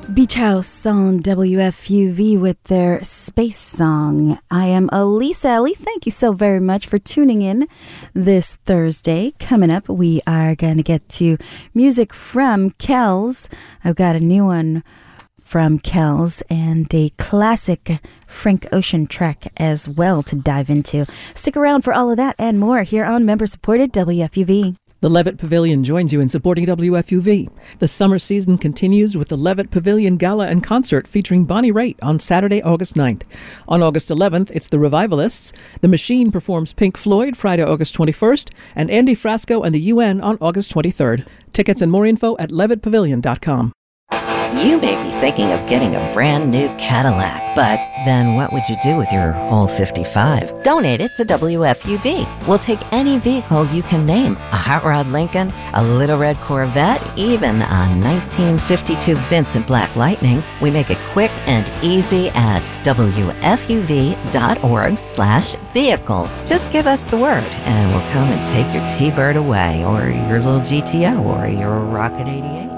Beach House on WFUV with their Space Song. I am Elise Ellie. Thank you so very much for tuning in this Thursday. Coming up, we are going to get to music from Kells. I've got a new one from Kells and a classic Frank Ocean track as well to dive into. Stick around for all of that and more here on member-supported WFUV. The Levitt Pavilion joins you in supporting WFUV. The summer season continues with the Levitt Pavilion Gala and Concert featuring Bonnie Raitt on Saturday, August 9th. On August 11th, it's the Revivalists. The Machine performs Pink Floyd Friday, August 21st, and Andy Frasco and the UN on August 23rd. Tickets and more info at levittpavilion.com. You may be thinking of getting a brand new Cadillac, but then what would you do with your old 55? Donate it to WFUV. We'll take any vehicle you can name. A hot rod Lincoln, a little red Corvette, even a 1952 Vincent Black Lightning. We make it quick and easy at WFUV.org/vehicle. Just give us the word and we'll come and take your T-Bird away, or your little GTO, or your Rocket 88.